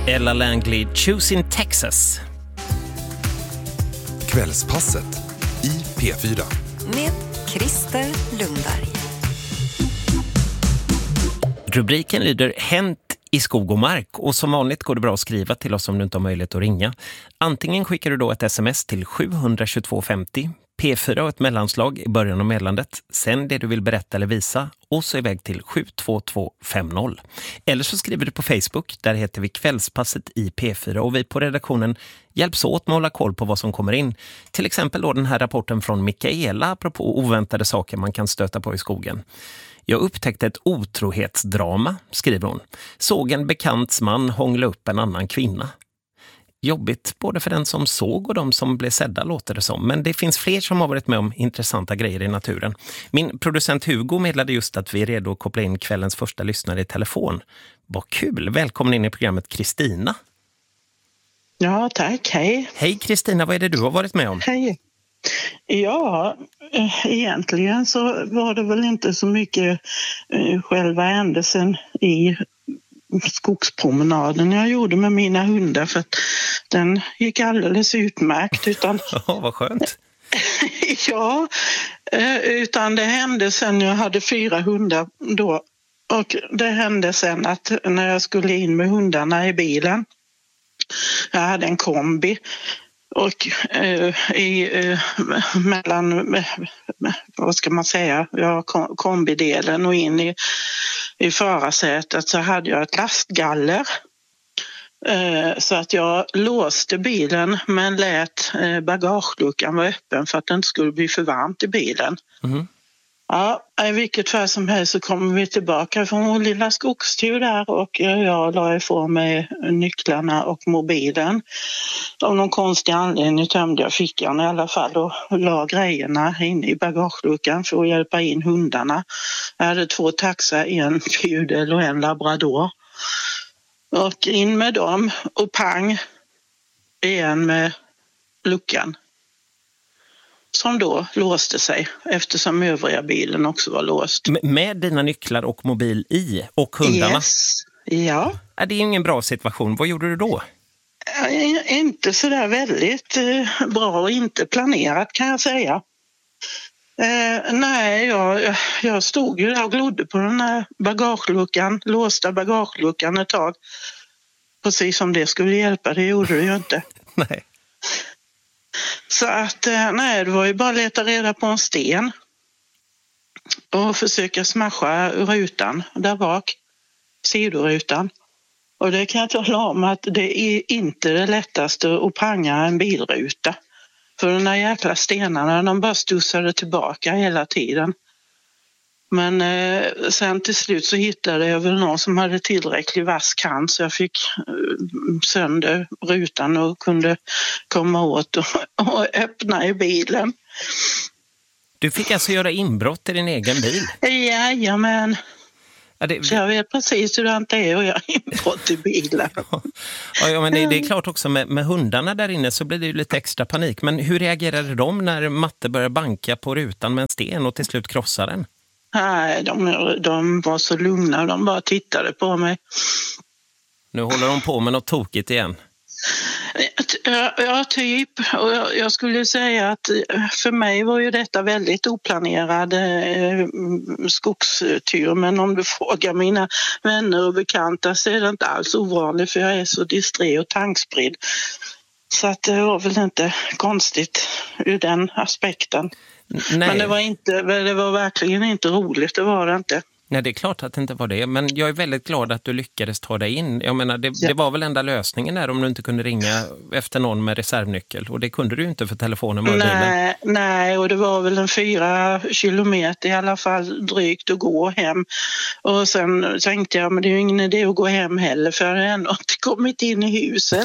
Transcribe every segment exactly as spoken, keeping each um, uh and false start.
Ella Langley, Choosing Texas. Kvällspasset i P fyra. Med Christer Lundberg. Rubriken lyder Hänt i skog och mark, och som vanligt går det bra att skriva till oss om du inte har möjlighet att ringa. Antingen skickar du då ett sms till sju två två fem zero, P fyra och ett mellanslag i början av meddelandet, sen det du vill berätta eller visa och så iväg till sju två två fem noll. Eller så skriver du på Facebook, där heter vi Kvällspasset i P fyra, och vi på redaktionen hjälps åt med att hålla koll på vad som kommer in. Till exempel då den här rapporten från Mikaela apropå oväntade saker man kan stöta på i skogen. Jag upptäckte ett otrohetsdrama, skriver hon. Såg en bekants man hångla upp en annan kvinna. Jobbigt både för den som såg och de som blev sedda, låter det som. Men det finns fler som har varit med om intressanta grejer i naturen. Min producent Hugo meddelade just att vi är redo att koppla in kvällens första lyssnare i telefon. Vad kul! Välkommen in i programmet Kristina. Ja, tack. Hej. Hej Kristina, vad är det du har varit med om? Hej. Ja, egentligen så var det väl inte så mycket själva händelsen i skogspromenaden jag gjorde med mina hundar, för att den gick alldeles utmärkt. Utan, ja, vad skönt. ja, utan det hände sen jag hade fyra hundar då, och det hände sen att när jag skulle in med hundarna i bilen, jag hade en kombi, och eh, i eh, mellan eh, vad ska man säga, ja, kombidelen och in i, i förarsätet så hade jag ett lastgaller. Eh, så att jag låste bilen men lät eh, bagageluckan vara öppen för att det inte skulle bli för varmt i bilen. Mm. Ja, i vilket fall som helst så kommer vi tillbaka från vår lilla skogstur där, och jag la ifrån mig nycklarna och mobilen. Av någon konstig anledning tömde jag fickan i alla fall och la grejerna in i bagageluckan för att hjälpa in hundarna. Jag hade två taxar, en pudel och en labrador. Och in med dem och pang igen med luckan, som då låste sig eftersom övriga bilen också var låst. Med dina nycklar och mobil i och hundarna? Yes. Ja. Är det ingen bra situation? Vad gjorde du då? Inte så där väldigt bra och inte planerat, kan jag säga. Eh, nej, jag, jag stod ju där och glodde på den här bagageluckan, låsta bagageluckan ett tag. Precis som det skulle hjälpa, det gjorde det ju inte. Nej. Så att, nej, det var ju bara att leta reda på en sten och försöka smasha rutan där bak, sidorutan. Och det kan jag tala om att det är inte det lättaste att panga en bilruta. För de här jäkla stenarna, de bara stussade tillbaka hela tiden. Men eh, sen till slut så hittade jag väl någon som hade tillräcklig vass kant, så jag fick eh, sönder rutan och kunde komma åt och, och öppna i bilen. Du fick alltså göra inbrott i din egen bil? Jajamän. Ja, det... Så jag vet precis hur det inte är att göra inbrott i bilen. Ja, ja, men det, det är klart också med, med hundarna där inne så blir det ju lite extra panik. Men hur reagerade de när Matte började banka på rutan med en sten och till slut krossade den? Nej, de, de var så lugna. De bara tittade på mig. Nu håller de på med något tokigt igen. Ja, ja typ. Och jag, jag skulle säga att för mig var ju detta väldigt oplanerad eh, skogstur. Men om du frågar mina vänner och bekanta så är det inte alls ovanligt, för jag är så disträ och tankspridd. Så att det var väl inte konstigt ur den aspekten. Nej. Men det var, inte, det var verkligen inte roligt, det var det inte. Nej, det är klart att det inte var det. Men jag är väldigt glad att du lyckades ta dig in. Jag menar, det, ja. det var väl enda lösningen där om du inte kunde ringa efter någon med reservnyckel. Och det kunde du ju inte för telefonen var nej, nej, och det var väl en fyra kilometer i alla fall drygt att gå hem. Och sen tänkte jag, men det är ju ingen idé att gå hem heller, för jag hade ändå inte kommit in i huset.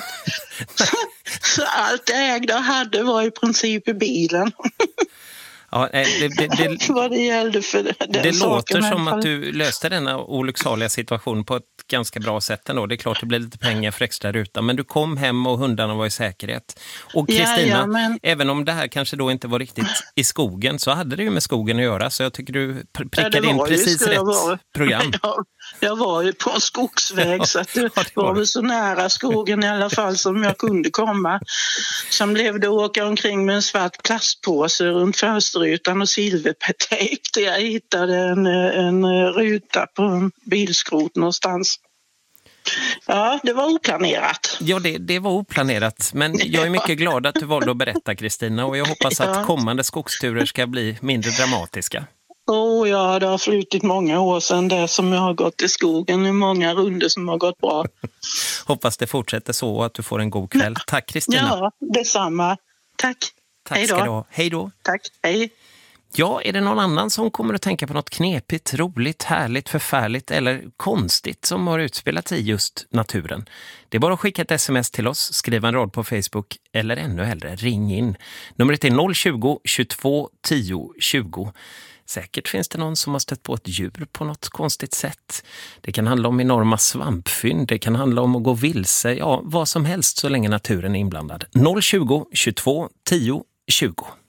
Så allt jag ägde och hade var i princip i bilen. Ja, det, det, det, vad det gällde för den det låter som fall. Att du löste denna olycksaliga situation på ett ganska bra sätt ändå. Det är klart det blev lite pengar för extra ruta, men du kom hem och hundarna var i säkerhet. Och Kristina, ja, ja, men... även om det här kanske då inte var riktigt i skogen, så hade det ju med skogen att göra, så jag tycker du prickade ja, in precis rätt vara. program. Ja, Jag var ju på en skogsväg så att det Ja, det var var det. väl så nära skogen i alla fall som jag kunde komma. Sen blev det åka omkring med en svart plastpåse runt fönsterrutan och silvertejp där jag hittade en, en ruta på en bilskrot någonstans. Ja, det var oplanerat. Ja, det, det var oplanerat. Men jag är mycket glad att du valde att berätta, Kristina. Och jag hoppas att Ja. kommande skogsturer ska bli mindre dramatiska. Åh oh, ja, det har flutit många år sedan det som jag har gått i skogen. Det är många runder som har gått bra. Hoppas det fortsätter så och att du får en god kväll. Tack, Kristina. Ja, detsamma. Tack. Tack Hej ska du då. ha. Hej då. Tack. Hej. Ja, är det någon annan som kommer att tänka på något knepigt, roligt, härligt, förfärligt eller konstigt som har utspelats i just naturen? Det är bara att skicka ett sms till oss, skriva en rad på Facebook eller ännu hellre, ring in. Numret är noll tjugo, tjugotvå, tio, tjugo. Säkert finns det någon som har stött på ett djur på något konstigt sätt. Det kan handla om enorma svampfynd, det kan handla om att gå vilse, ja, vad som helst så länge naturen är inblandad. noll tjugo, tjugotvå, tio, tjugo.